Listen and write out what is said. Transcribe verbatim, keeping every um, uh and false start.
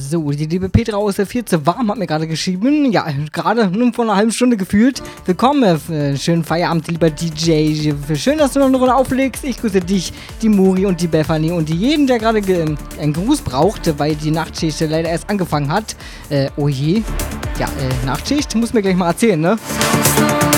So, die liebe Petra aus der Vierze Warm hat mir gerade geschrieben. Ja, gerade nur vor einer halben Stunde gefühlt. Willkommen, äh, schönen Feierabend, lieber D J. Schön, dass du noch eine Runde auflegst. Ich grüße dich, die Muri und die Bethany und jeden, der gerade einen Gruß braucht, weil die Nachtschicht leider erst angefangen hat. Äh, oh je. Ja, äh, Nachtschicht, muss mir gleich mal erzählen, ne?